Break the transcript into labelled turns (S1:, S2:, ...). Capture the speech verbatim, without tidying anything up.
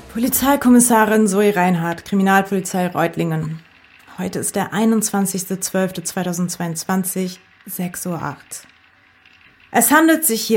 S1: Polizeikommissarin Zoe Reinhardt, Kriminalpolizei Reutlingen. Heute ist der einundzwanzigster zwölfter zweitausendzweiundzwanzig, sechs Uhr acht. Es handelt sich hier